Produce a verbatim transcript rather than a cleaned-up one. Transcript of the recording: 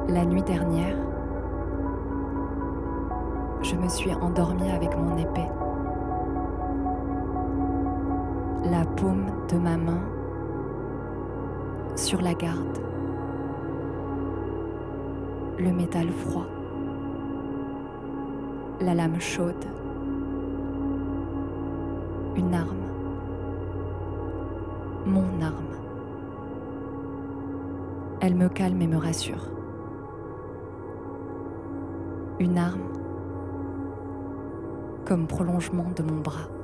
La nuit dernière, je me suis endormie avec mon épée. La paume de ma main sur la garde. Le métal froid. La lame chaude. Une arme. Mon arme. Elle me calme et me rassure. Une arme comme prolongement de mon bras.